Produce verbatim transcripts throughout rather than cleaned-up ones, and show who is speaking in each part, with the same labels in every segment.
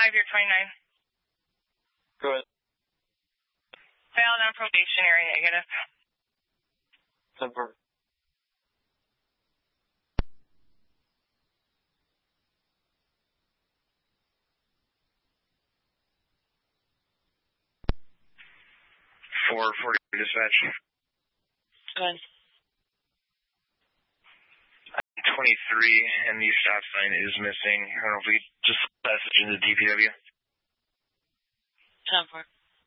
Speaker 1: five, you're twenty-nine.
Speaker 2: Good.
Speaker 1: Failed on probationary, negative.
Speaker 2: ten four.
Speaker 3: four forty dispatch.
Speaker 1: Good.
Speaker 3: twenty-three, and the stop sign is missing. I don't know if we just message in the D P W.
Speaker 1: ten four.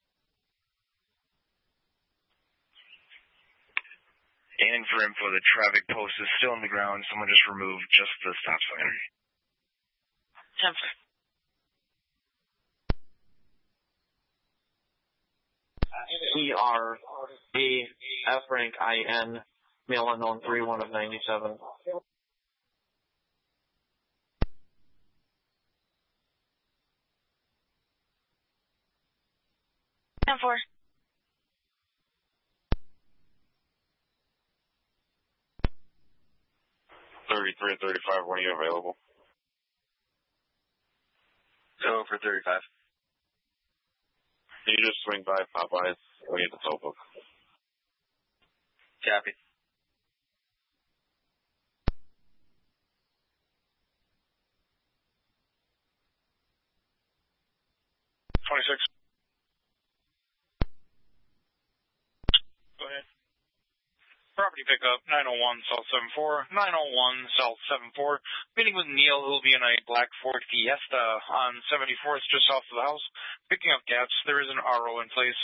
Speaker 3: And for info, the traffic post is still on the ground. Someone just removed just the stop sign.
Speaker 1: ten four.
Speaker 2: E R A F rank I N, male unknown three one of ninety-seven.
Speaker 1: ten four.
Speaker 3: thirty-three, thirty-five, when are you available? Go for thirty-five. You just swing by Popeyes when you get the toll book. Copy. twenty-six.
Speaker 4: Go ahead. Property pickup, nine oh one South seven four, nine oh one South seven four. Meeting with Neil, who will be in a black Ford Fiesta on seventy-fourth, just south of the house. Picking up gaps. There is an R O in place.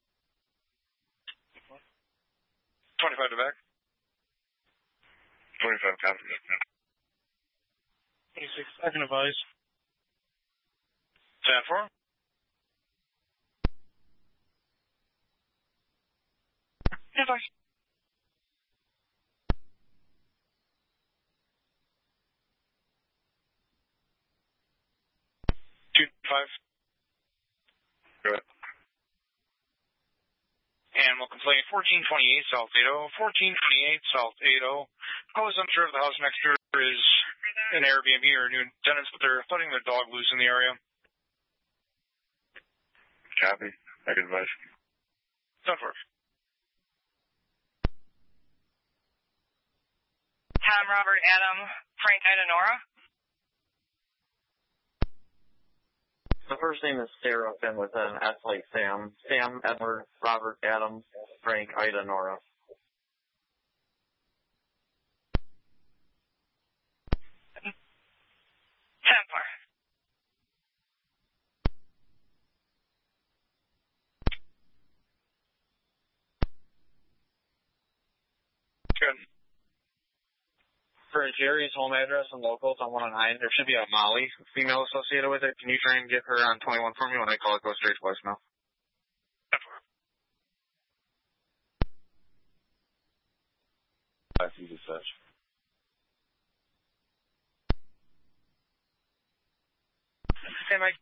Speaker 4: twenty-five to back.
Speaker 3: twenty-five, copy.
Speaker 4: twenty-six, I can advise. ten four.
Speaker 1: ten four.
Speaker 4: two five.
Speaker 3: Go ahead.
Speaker 4: And we'll complain fourteen twenty-eight South eight oh, fourteen twenty-eight South eight oh. I was unsure if the house next door is an Airbnb or new tenants, but they're letting their dog loose in the area.
Speaker 3: Copy. I can advise.
Speaker 4: ten four.
Speaker 1: Tom, Robert, Adam, Frank, Ida, Nora.
Speaker 2: The first name is Sarah, and with an S like Sam. Sam, Edward, Robert, Adam, Frank, Ida, Nora.
Speaker 1: ten four.
Speaker 4: Good. For Jerry's home address and locals on one oh nine, there should be a Molly female associated with it. Can you try and get her on twenty-one for me? When I call it, go straight to voicemail.
Speaker 3: I see the such.
Speaker 1: Stand by.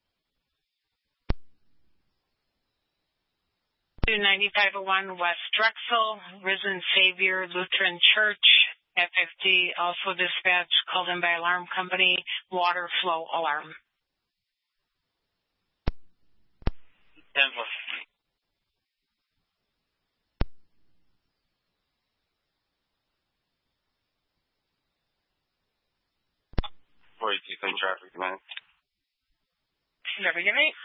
Speaker 1: two ninety-five oh one West Drexel, Risen Savior Lutheran Church, F fifty, also dispatch called in by alarm company, water flow alarm.
Speaker 2: ten four.
Speaker 3: forty-two, clean traffic, man.
Speaker 1: Never get me.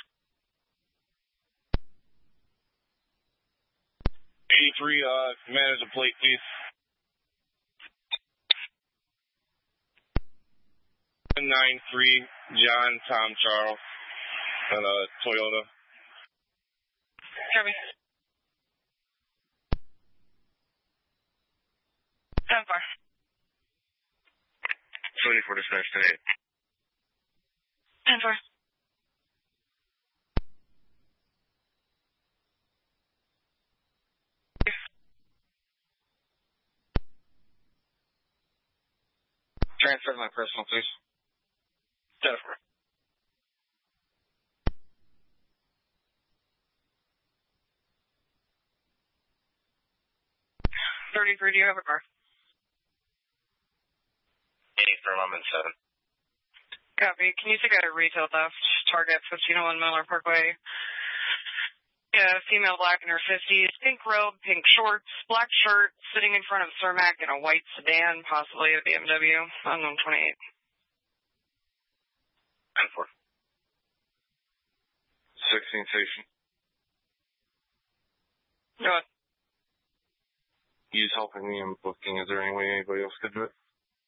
Speaker 4: eighty-three, uh, manage a plate, please. nine three, John, Tom, Charles, and a Toyota.
Speaker 1: Copy. ten four.
Speaker 3: twenty-four dispatch today.
Speaker 1: ten four.
Speaker 4: Transfer to my personal, please. Jennifer.
Speaker 1: thirty-three, do you have a car?
Speaker 3: eight for eleven seven.
Speaker 1: Copy. Can you take a retail theft target, fifteen oh one Miller Parkway. Yeah, female black in her fifties, pink robe, pink shorts, black shirt, sitting in front of Cermak in a white sedan, possibly a B M W, unknown twenty-eight.
Speaker 3: ten four. sixteen station.
Speaker 1: Go ahead.
Speaker 3: He's helping me in booking. Is there any way anybody else could do it?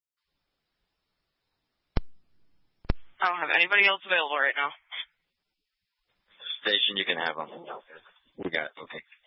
Speaker 1: I don't have anybody else available right now.
Speaker 5: Station, you can have them. We got it. Okay.